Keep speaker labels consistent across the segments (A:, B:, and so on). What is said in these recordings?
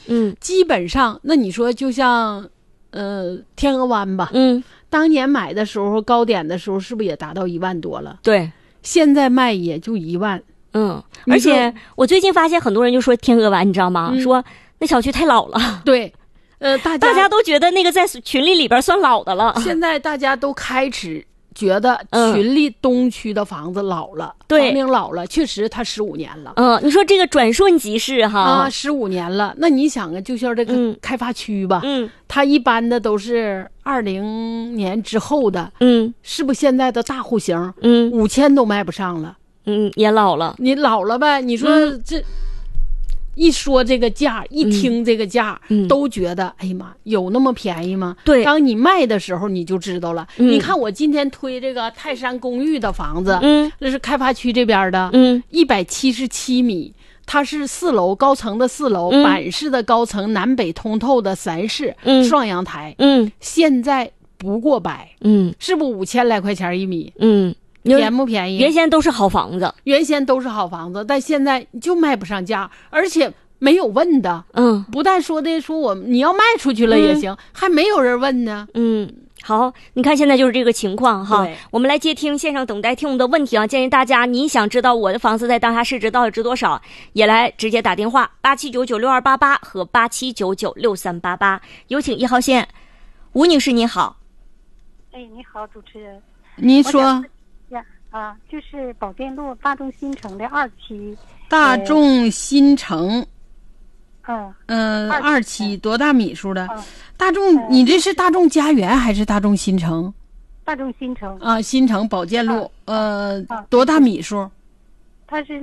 A: 基本上那你说就像天鹅湾吧，当年买的时候高点的时候是不是也达到1万多了？
B: 对，
A: 现在卖也就1万。
B: 而且我最近发现很多人就说天鹅湾，你知道吗？说那小区太老了。
A: 对，大
B: 家都觉得那个在群里边算老的了。
A: 现在大家都开始觉得群里东区的房子老了，
B: 对，
A: 房龄老了，确实它15年了。
B: 你说这个转瞬即逝哈
A: ，15年了。那你想啊，就像这个开发区吧，它一般的都是20年之后的，是不是现在的大户型，5000都卖不上了。
B: 也老了，
A: 你老了呗？你说这一说这个价，一听这个价，都觉得哎呀妈，有那么便宜吗？
B: 对，
A: 当你卖的时候你就知道了。你看我今天推这个泰山公寓的房子，那是开发区这边的，177米，它是4楼高层的4楼，板式的高层，南北通透的3室，双阳台，现在不过百，是不5000来块钱1米？便不便宜？
B: 原先都是好房子，
A: 但现在就卖不上价，而且没有问的。不但说你要卖出去了也行，还没有人问呢。
B: 好，你看现在就是这个情况哈。我们来接听线上等待听众的问题啊，建议大家你想知道我的房子在当下市值到底值多少，也来直接打电话87996288和87996388。有请1号线，吴女士你好。
C: 你好，主持人。
A: 您说。
C: 就是保定路大众新城的2期。
A: 大众新城。2期多大米数的？大众，你这是大众家园还是大众新城？
C: 大众新城
A: 啊，新城保健路。多大米数？
C: 它是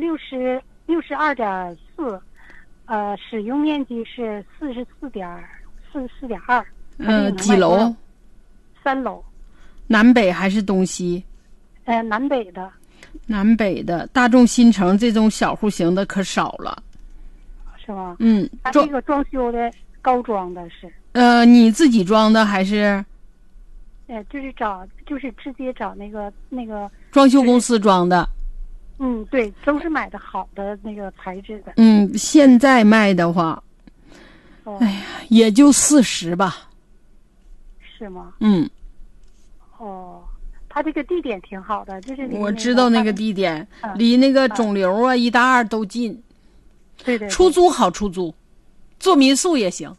C: 62.4，使用面积是44.2。
A: 几楼
C: ？3楼。
A: 南北还是东西？
C: 南北的。
A: 南北的大众新城这种小户型的可少了，
C: 是吗？
A: 它
C: 这个装修的高装的是。
A: 你自己装的还是？
C: 就是直接找那个
A: 装修公司装的。
C: 对，都是买的好的那个材质的。
A: 现在卖的话，哎呀，也就40吧。
C: 是吗？它这个地点挺好的，就是
A: 我知道那个地点，离那个肿瘤啊、1大2都近。
C: 对，
A: 出租好出租，做民宿也行。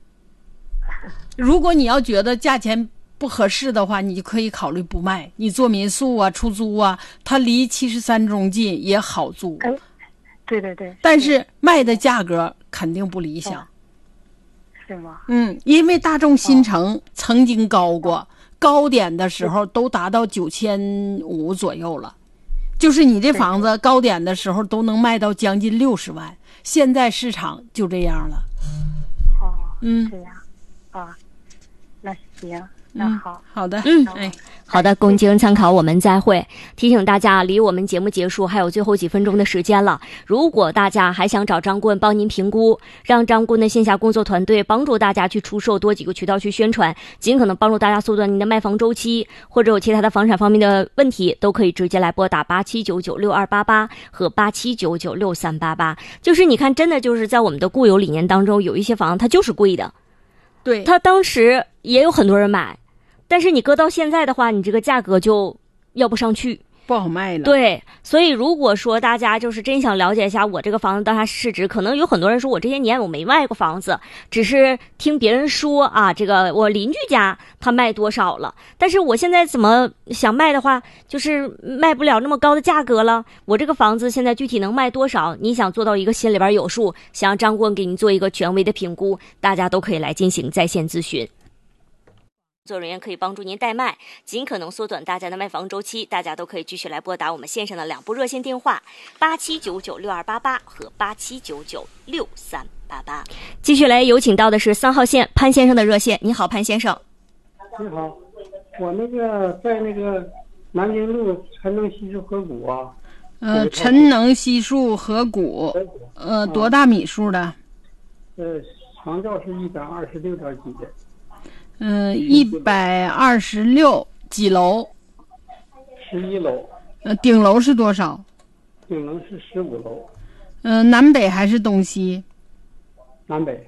A: 如果你要觉得价钱不合适的话，你就可以考虑不卖，你做民宿啊、出租啊，它离73中近也好租。
C: 对。
A: 但是卖的价格肯定不理想。
C: 是吗？
A: 因为大众新城曾经高过。高点的时候都达到9500左右了，就是你这房子高点的时候都能卖到将近60万，现在市场就这样了。
C: 这样那行。那
A: 好的，
B: 好的，供经参考，我们再会。提醒大家，离我们节目结束还有最后几分钟的时间了。如果大家还想找张顾问帮您评估，让张顾问的线下工作团队帮助大家去出售，多几个渠道去宣传，尽可能帮助大家缩短您的卖房周期，或者有其他的房产方面的问题，都可以直接来拨打87996288和87996388。就是你看，真的就是在我们的固有理念当中，有一些房它就是贵的。
A: 对，
B: 它当时也有很多人买，但是你搁到现在的话，你这个价格就要不上去，
A: 不好卖了。
B: 对，所以如果说大家就是真想了解一下我这个房子当下市值，可能有很多人说我这些年我没卖过房子，只是听别人说啊，这个我邻居家他卖多少了，但是我现在怎么想卖的话，就是卖不了那么高的价格了。我这个房子现在具体能卖多少，你想做到一个心里边有数，想让张顾问给你做一个权威的评估，大家都可以来进行在线咨询。工作人员可以帮助您代卖，尽可能缩短大家的卖房周期。大家都可以继续来拨打我们线上的2部热线电话87996288和87996388。继续来有请到的是3号线潘先生的热线。你好，潘先生。
D: 你好，我那个在那个南京路陈能西数河谷啊。
A: 陈能西数河谷，多大米数的？
D: 床照是126点几的。
A: 126几楼
D: ？11楼。
A: 顶楼是多少？
D: 顶楼是15楼。
A: 南北还是东西？
D: 南北。